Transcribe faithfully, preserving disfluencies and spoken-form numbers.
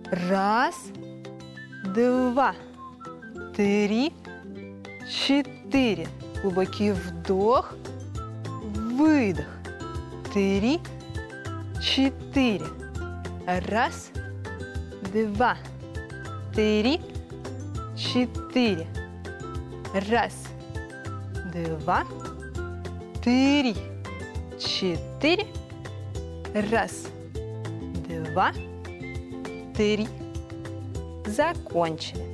Раз, два, три, четыре. Глубокий вдох, выдох. Три, четыре. Раз, два, три, четыре. Раз, два, три, четыре. Раз, два, три. Закончили.